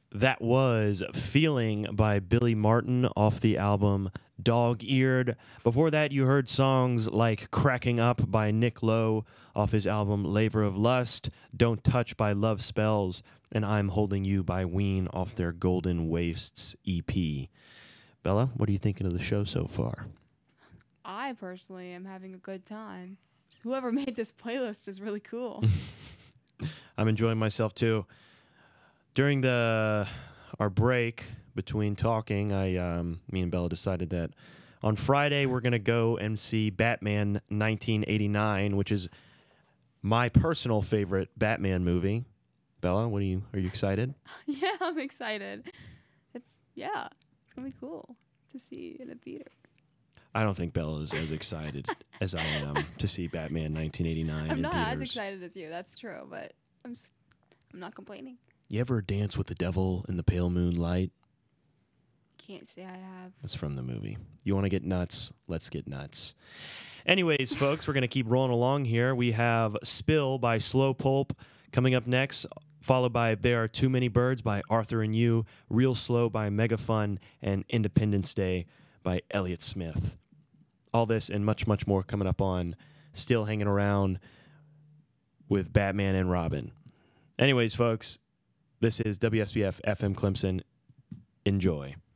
That was Feeling by Billy Martin off the album Dog Eared. Before that, you heard songs like Cracking Up by Nick Lowe off his album Labor of Lust, Don't Touch by Love Spells, and I'm Holding You by Ween off their Golden Wastes EP. Bella, what are you thinking of the show so far? I personally am having a good time. Whoever made this playlist is really cool. I'm enjoying myself too. During our break between talking, me and Bella decided that on Friday we're gonna go and see Batman 1989, which is my personal favorite Batman movie. Bella, are you excited? Yeah, I'm excited. It's gonna be cool to see in a theater. I don't think Bella is as excited as I am to see Batman 1989 I'm in not theaters. as excited as you. That's true, but I'm not complaining. You ever dance with the devil in the pale moonlight? Can't say I have. That's from the movie. You want to get nuts? Let's get nuts. Anyways, folks, we're going to keep rolling along here. We have Spill by Slow Pulp coming up next, followed by There Are Too Many Birds by Arthur and You, Real Slow by Megafun, and Independence Day by Elliott Smith. All this and much, much more coming up on Still Hanging Around with Batman and Robin. Anyways, folks, this is WSBF FM Clemson. Enjoy.